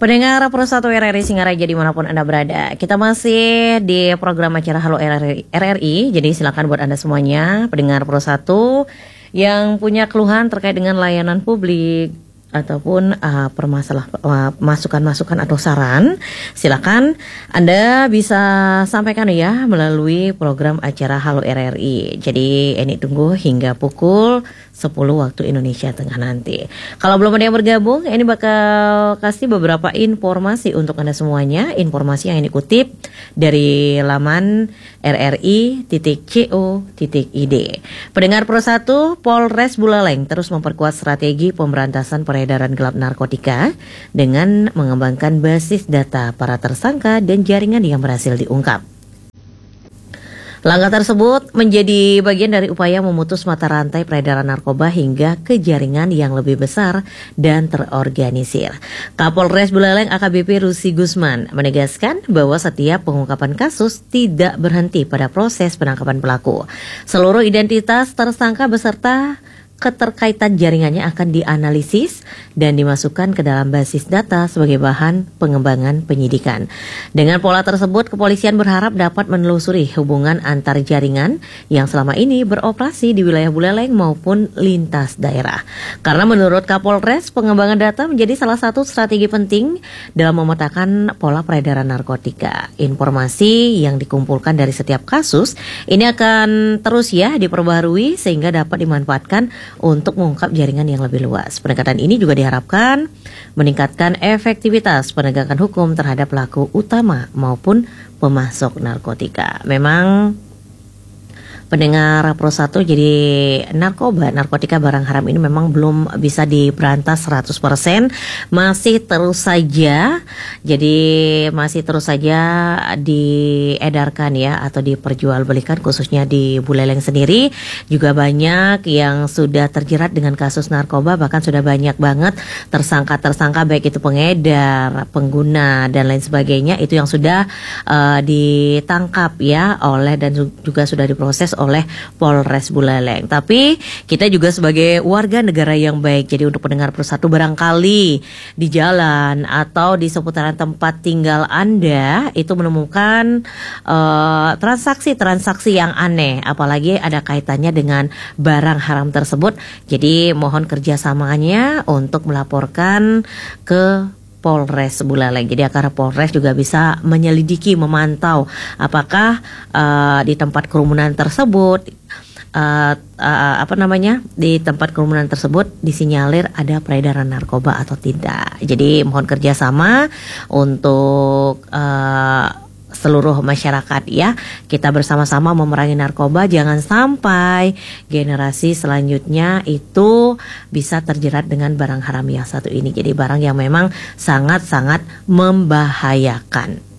Pendengar Pro 1 RRI Singaraja dimanapun Anda berada, kita masih di program acara Halo RRI. Jadi silakan buat Anda semuanya, pendengar Pro 1 yang punya keluhan terkait dengan layanan publik ataupun masukan-masukan atau saran, silakan Anda bisa sampaikan ya melalui program acara Halo RRI. Jadi ini tunggu hingga pukul 10 waktu Indonesia Tengah nanti. Kalau belum ada yang bergabung, ini bakal kasih beberapa informasi untuk Anda semuanya. Informasi yang dikutip dari laman rri.co.id. Pendengar Pro 1, Polres Buleleng terus memperkuat strategi pemberantasan peredaran gelap narkotika dengan mengembangkan basis data para tersangka dan jaringan yang berhasil diungkap. Langkah tersebut menjadi bagian dari upaya memutus mata rantai peredaran narkoba hingga ke jaringan yang lebih besar dan terorganisir. Kapolres Buleleng AKBP Rusi Gusman menegaskan bahwa setiap pengungkapan kasus tidak berhenti pada proses penangkapan pelaku. Seluruh identitas tersangka beserta keterkaitan jaringannya akan dianalisis dan dimasukkan ke dalam basis data sebagai bahan pengembangan penyidikan. Dengan pola tersebut, kepolisian berharap dapat menelusuri hubungan antar jaringan yang selama ini beroperasi di wilayah Buleleng maupun lintas daerah. Karena menurut Kapolres, pengembangan data menjadi salah satu strategi penting dalam memetakan pola peredaran narkotika. Informasi yang dikumpulkan dari setiap kasus ini akan terus diperbaharui sehingga dapat dimanfaatkan untuk mengungkap jaringan yang lebih luas. Pendekatan ini juga diharapkan meningkatkan efektivitas penegakan hukum terhadap pelaku utama maupun pemasok narkotika. Memang pendengar Pro 1, jadi narkotika barang haram ini memang belum bisa diberantas 100%, masih terus saja diedarkan atau diperjualbelikan, khususnya di Buleleng sendiri juga banyak yang sudah terjerat dengan kasus narkoba, bahkan sudah banyak banget tersangka baik itu pengedar, pengguna dan lain sebagainya itu yang sudah ditangkap oleh dan juga sudah diproses oleh Polres Buleleng. Tapi kita juga sebagai warga negara yang baik, jadi untuk pendengar Pro 1 barangkali di jalan atau di seputaran tempat tinggal Anda itu menemukan transaksi yang aneh, apalagi ada kaitannya dengan barang haram tersebut, jadi mohon kerjasamanya untuk melaporkan ke Polres Buleleng. Jadi agar Polres juga bisa menyelidiki, memantau apakah di tempat kerumunan tersebut di tempat kerumunan tersebut disinyalir ada peredaran narkoba atau tidak. Jadi mohon kerjasama untuk seluruh masyarakat kita bersama-sama memerangi narkoba, jangan sampai generasi selanjutnya itu bisa terjerat dengan barang haram yang satu ini. Jadi barang yang memang sangat-sangat membahayakan.